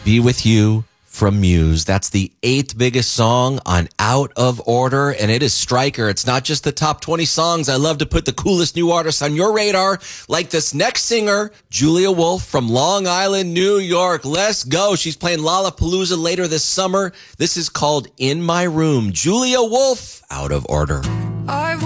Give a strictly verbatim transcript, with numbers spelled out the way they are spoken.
Be With You from Muse. That's the eighth biggest song on Out of Order, and it is Stryker. It's not just the top twenty songs. I love to put the coolest new artists on your radar, like this next singer, Julia Wolf from Long Island, New York. Let's go. She's playing Lollapalooza later this summer. This is called In My Room. Julia Wolf, Out of Order. I've